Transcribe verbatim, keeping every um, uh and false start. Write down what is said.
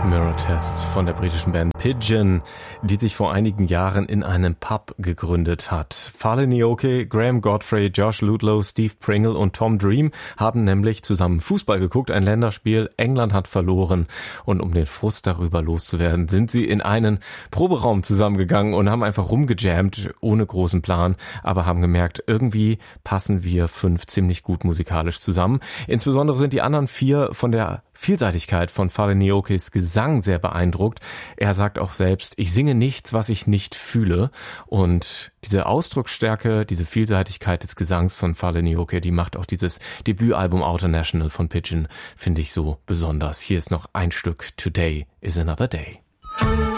Mirror Test von der britischen Band Pigeon, die sich vor einigen Jahren in einem Pub gegründet hat. Fale Nyoke, Graham Godfrey, Josh Ludlow, Steve Pringle und Tom Dream haben nämlich zusammen Fußball geguckt, ein Länderspiel. England hat verloren und um den Frust darüber loszuwerden, sind sie in einen Proberaum zusammengegangen und haben einfach rumgejammt, ohne großen Plan, aber haben gemerkt, irgendwie passen wir fünf ziemlich gut musikalisch zusammen. Insbesondere sind die anderen vier von der Vielseitigkeit von Fale Nyokes Gesang sehr beeindruckt. Er sagt auch selbst, ich singe nichts, was ich nicht fühle. Und diese Ausdrucksstärke, diese Vielseitigkeit des Gesangs von Fale Nyoke, die macht auch dieses Debütalbum Outer National von Pigeon, finde ich so besonders. Hier ist noch ein Stück, Today is Another Day.